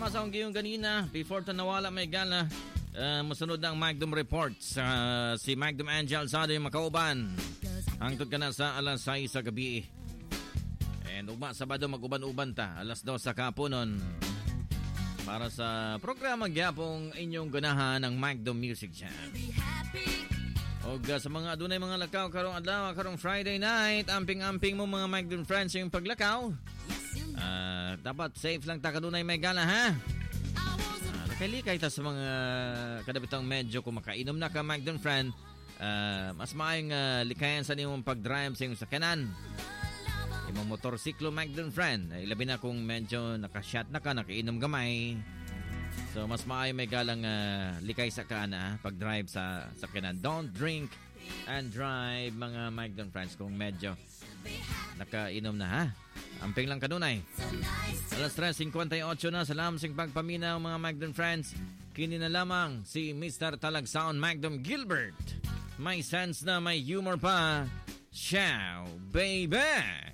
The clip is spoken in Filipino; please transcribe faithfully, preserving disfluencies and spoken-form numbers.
Sama sa akong giyong ganina, before ta nawala may gala, uh, masunod ang Magdum Reports. Uh, si Magdum Angel Alzado yung makauban. Hangtod ka na sa alas sais sa gabi. And ugma, Sabado mag-uban-uban ta, alas dos sa kapunon. Para sa programa gyapong inyong ganahan ng Magdum Music Jam. O uh, sa mga adunay mga lakaw karong adlaw, karong Friday night, amping-amping mo mga Magdum friends yung paglakaw. Uh, dapat safe lang ta kadunay may gala ha. Uh, nakalikay ta sa mga kadabitang medyo kung makainom na ka Magdum friend, uh, mas maayong uh, likayan sa nimong pag-drive sa iyong sakyanan. Imong motorsiklo Magdum friend, uh, ilabi na kung medyo nakashot na ka, nakainom gamay. So mas maayong may galang uh, likay sa kana pag-drive sa sakyanan. Don't drink and drive mga Magdum friends kung medyo nakainom na ha. Amping lang kanunay. Alas tres fifty-eight na. Salam sing pagpaminaw mga Magdum friends. Kini na lamang si Mister Talagsaon Magdum Gilbert. May sense na may humor pa. Ciao, baby!